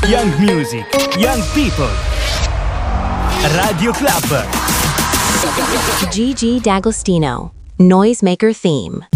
Young music, young people. Radio Club. Gigi D'Agostino, Noisemaker theme.